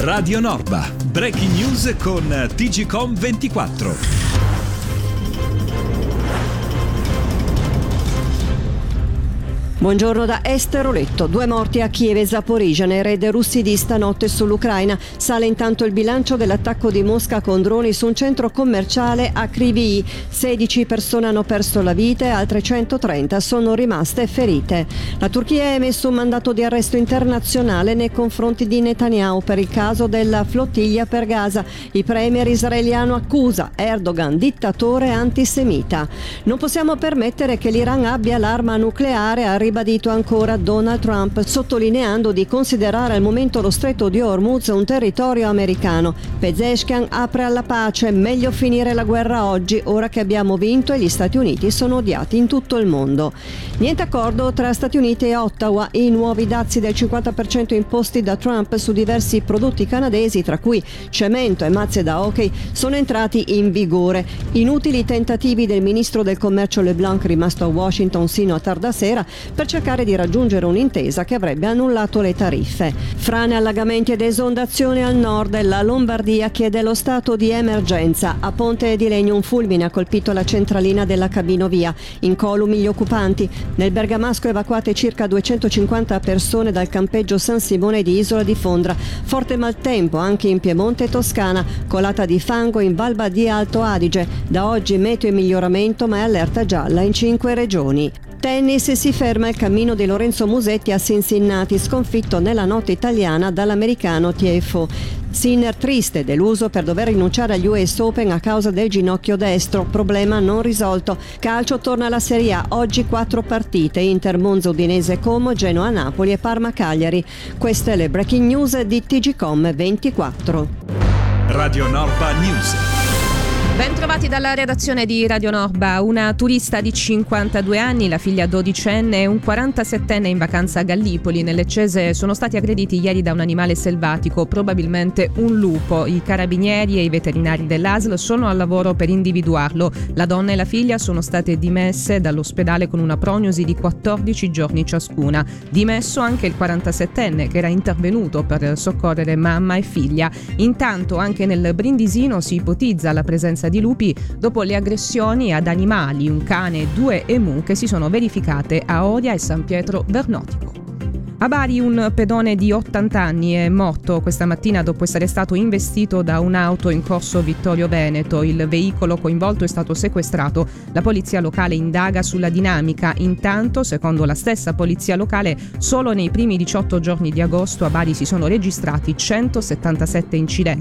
Radio Norba, breaking news con TGcom 24. Buongiorno da Esther Oletto. 2 morti a Kiev e Zaporizhzhia nei raid russi di stanotte sull'Ucraina. Sale intanto il bilancio dell'attacco di Mosca con droni su un centro commerciale a Kryvyi. 16 persone hanno perso la vita e altre 130 sono rimaste ferite. La Turchia ha emesso un mandato di arresto internazionale nei confronti di Netanyahu per il caso della flottiglia per Gaza. Il premier israeliano accusa Erdogan dittatore antisemita. Non possiamo permettere che l'Iran abbia l'arma nucleare, ha ribadito ancora Donald Trump, sottolineando di considerare al momento lo stretto di Hormuz un territorio americano. Pezeshkian apre alla pace, meglio finire la guerra oggi, ora che abbiamo vinto e gli Stati Uniti sono odiati in tutto il mondo. Niente accordo tra Stati Uniti e Ottawa, i nuovi dazi del 50% imposti da Trump su diversi prodotti canadesi, tra cui cemento e mazze da hockey, sono entrati in vigore. Inutili tentativi del ministro del commercio LeBlanc, rimasto a Washington sino a tarda sera, per cercare di raggiungere un'intesa che avrebbe annullato le tariffe. Frane, allagamenti ed esondazioni al nord. La Lombardia chiede lo stato di emergenza. A Ponte di Legno un fulmine ha colpito la centralina della cabinovia. Incolumi gli occupanti. Nel bergamasco evacuate circa 250 persone dal campeggio San Simone di Isola di Fondra. Forte maltempo anche in Piemonte e Toscana. Colata di fango in Val Badia Alto Adige. Da oggi meteo in miglioramento, ma è allerta gialla in 5 regioni. Tennis, si ferma il cammino di Lorenzo Musetti a Cincinnati, sconfitto nella notte italiana dall'americano Tiafoe. Sinner triste, deluso per dover rinunciare agli US Open a causa del ginocchio destro, problema non risolto. Calcio torna alla Serie A, oggi 4 partite: Inter, Monza, Udinese, Como, Genoa, Napoli e Parma Cagliari. Queste le breaking news di TGcom 24. Radio Norba News. Ben trovati dalla redazione di Radio Norba. Una turista di 52 anni, la figlia 12enne e un 47enne in vacanza a Gallipoli, nelle Cese, sono stati aggrediti ieri da un animale selvatico, probabilmente un lupo. I carabinieri e i veterinari dell'ASL sono al lavoro per individuarlo. La donna e la figlia sono state dimesse dall'ospedale con una prognosi di 14 giorni ciascuna. Dimesso anche il 47enne, che era intervenuto per soccorrere mamma e figlia. Intanto anche nel Brindisino si ipotizza la presenza di lupi dopo le aggressioni ad animali, un cane e 2 emu, che si sono verificate a Oria e San Pietro Vernotico. A Bari un pedone di 80 anni è morto questa mattina dopo essere stato investito da un'auto in corso Vittorio Veneto. Il veicolo coinvolto è stato sequestrato. La polizia locale indaga sulla dinamica. Intanto, secondo la stessa polizia locale, solo nei primi 18 giorni di agosto a Bari si sono registrati 177 incidenti.